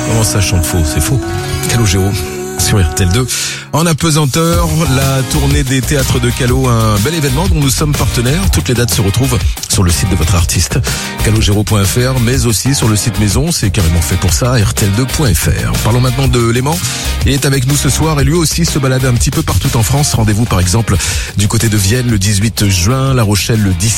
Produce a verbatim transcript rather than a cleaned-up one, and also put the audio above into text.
Comment ça chante faux? C'est faux. Calogero sur R T L deux. En apesanteur, la tournée des théâtres de Calo, un bel événement dont nous sommes partenaires. Toutes les dates se retrouvent sur le site de votre artiste, calogero point f r, mais aussi sur le site maison, c'est carrément fait pour ça, R T L deux point f r. Parlons maintenant de Léman. Il est avec nous ce soir et lui aussi se balade un petit peu partout en France. Rendez-vous par exemple du côté de Vienne le dix-huit juin, La Rochelle le dix